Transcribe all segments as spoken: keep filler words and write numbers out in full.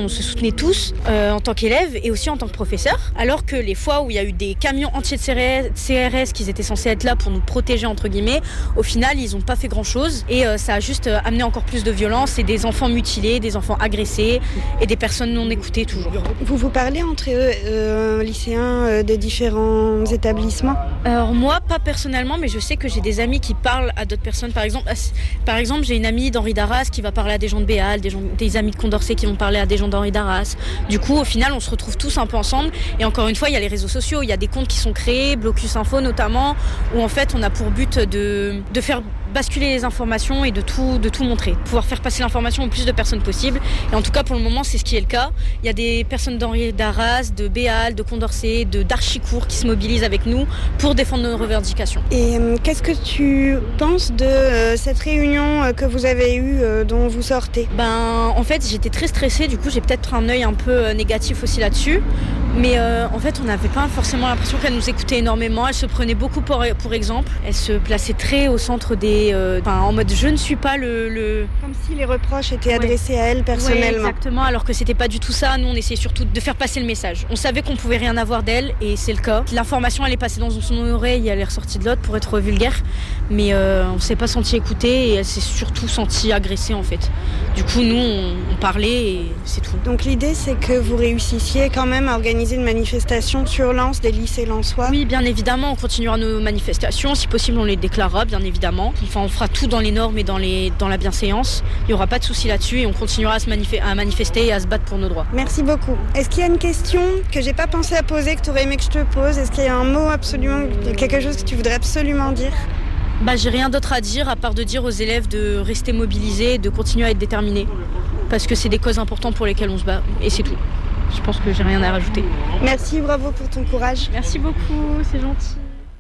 on se soutenait tous euh, en tant qu'élèves et aussi en tant que professeurs. Alors que les fois où il y a eu des camions entiers de C R S qui étaient censés être là pour nous protéger, entre guillemets, au final, ils n'ont pas fait grand-chose. Et euh, ça a juste euh, amené encore plus de violence et des enfants mutilés, des enfants agressés et des personnes non écoutées toujours. Vous vous parlez entre eux, euh, lycéens euh, de différents établissements ? Alors moi, pas personnellement, mais je sais que j'ai des amis qui parlent à d'autres personnes. Par exemple, par exemple j'ai une amie d'Henri Darras qui va parler à des gens de Béal, des, gens, des amis de Condorcet qui vont parler à des gens d'Henri Darras. Du coup, au final, on se retrouve tous un peu ensemble. Et encore une fois, il y a les réseaux sociaux, il y a des comptes qui sont créés, Blocus Info notamment, où en fait, on a pour but de, de faire basculer les informations et de tout, de tout montrer. Pouvoir faire passer l'information au plus de personnes possible. Et en tout cas, pour le moment, c'est ce qui est le cas. Il y a des personnes d'Henri Darras, de Béal, de Condorcet, de d'Archicourt qui se mobilisent avec nous pour défendre nos revendications. Et euh, qu'est-ce que tu penses de euh, cette réunion euh, que vous avez eue, euh, dont vous sortez ? Ben, en fait, j'étais très stressée. Du coup, j'ai peut-être un œil un peu euh, négatif aussi là-dessus. Mais euh, en fait, on n'avait pas forcément l'impression qu'elle nous écoutait énormément. Elle se prenait beaucoup pour, pour exemple. Elle se plaçait très au centre des... Euh, enfin, en mode, je ne suis pas le... le... Comme si les reproches étaient ouais. adressés à elle personnellement. Ouais, exactement, alors que c'était pas du tout ça. Nous, on essayait surtout de faire passer le message. On savait qu'on pouvait rien avoir d'elle, et c'est le cas. L'information, elle est passée dans son oreille et elle est ressortie de l'autre pour être vulgaire. Mais euh, on s'est pas senti écoutée et elle s'est surtout sentie agressée, en fait. Du coup, nous, on, on parlait et c'est tout. Donc l'idée, c'est que vous réussissiez quand même à organiser une manifestation sur Lens, des lycées lensois ? Oui, bien évidemment, on continuera nos manifestations. Si possible, on les déclarera, bien évidemment. Enfin, on fera tout dans les normes et dans, les, dans la bienséance. Il n'y aura pas de souci là-dessus et on continuera à se manif- à manifester et à se battre pour nos droits. Merci beaucoup. Est-ce qu'il y a une question que j'ai pas pensé à poser, que tu aurais aimé que je te pose ? Est-ce qu'il y a un mot absolument, quelque chose que tu voudrais absolument dire ? Bah, j'ai rien d'autre à dire à part de dire aux élèves de rester mobilisés et de continuer à être déterminés. Parce que c'est des causes importantes pour lesquelles on se bat. Et c'est tout. Je pense que j'ai rien à rajouter. Merci, bravo pour ton courage. Merci beaucoup, c'est gentil.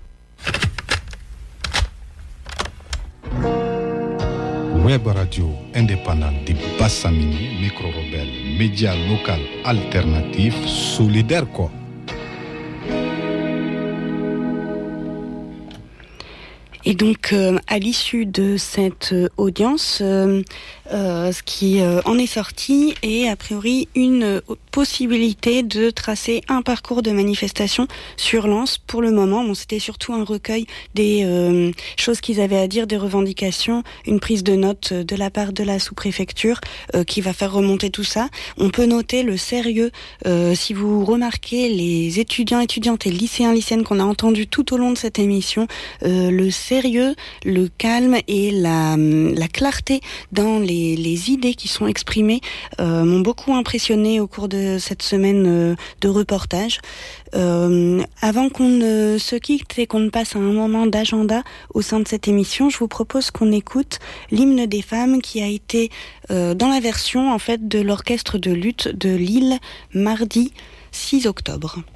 Web radio indépendante de Bassamini, micro-rebelle, média local alternatif, solidaire quoi. Et donc, euh, à l'issue de cette euh, audience, euh, euh, ce qui euh, en est sorti est a priori une euh, possibilité de tracer un parcours de manifestation sur Lens pour le moment. Bon, c'était surtout un recueil des euh, choses qu'ils avaient à dire, des revendications, une prise de notes de la part de la sous-préfecture euh, qui va faire remonter tout ça. On peut noter le sérieux, euh, si vous remarquez les étudiants, étudiantes et lycéens, lycéennes qu'on a entendus tout au long de cette émission, euh, le sérieux, le calme et la, la clarté dans les, les idées qui sont exprimées euh, m'ont beaucoup impressionné au cours de cette semaine euh, de reportage. Euh, avant qu'on ne se quitte et qu'on ne passe à un moment d'agenda au sein de cette émission, je vous propose qu'on écoute l'hymne des femmes qui a été euh, dans la version en fait de l'orchestre de lutte de Lille mardi six octobre.